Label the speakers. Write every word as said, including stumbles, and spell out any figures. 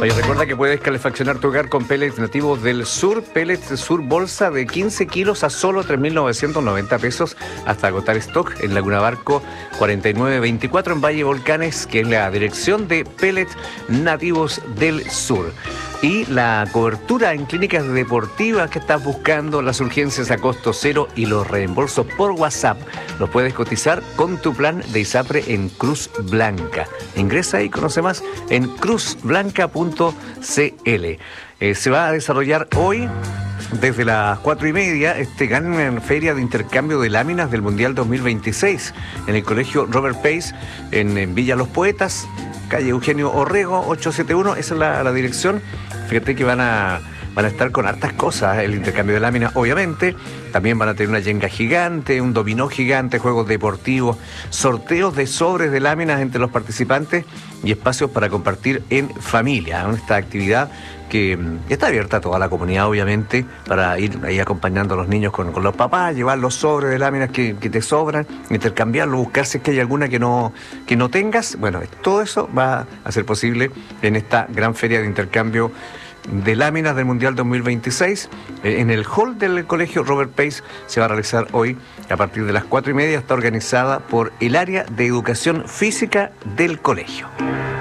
Speaker 1: Oye, recuerda que puedes calefaccionar tu hogar con pellets nativos del sur. Pellets Sur bolsa de quince kilos a solo tres mil novecientos noventa pesos hasta agotar stock en Laguna Barco cuarenta y nueve veinticuatro en Valle Volcanes, que es la dirección de Pellets Nativos del Sur. Y la cobertura en clínicas deportivas que estás buscando, las urgencias a costo cero y los reembolsos por WhatsApp, los puedes cotizar con tu plan de ISAPRE en Cruz Blanca. Ingresa y conoce más en cruz blanca punto c l. Eh, se va a desarrollar hoy, desde las cuatro y media, este gran feria de intercambio de láminas del Mundial dos mil veintiséis en el Colegio Robert Pace, en, en Villa Los Poetas, calle Eugenio Orrego, ochocientos setenta y uno, esa es la, la dirección. Fíjate que van a, van a estar con hartas cosas, el intercambio de láminas, obviamente. También van a tener una yenga gigante, un dominó gigante, juegos deportivos, sorteos de sobres de láminas entre los participantes y espacios para compartir en familia. Esta actividad que está abierta a toda la comunidad, obviamente, para ir ahí acompañando a los niños con, con los papás, llevar los sobres de láminas que, que te sobran, intercambiarlos, buscar si es que hay alguna que no, que no tengas. Bueno, todo eso va a ser posible en esta gran feria de intercambio de láminas del Mundial dos mil veintiséis. En el hall del Colegio Robert Pace se va a realizar hoy a partir de las cuatro y media. Está organizada por el área de educación física del colegio.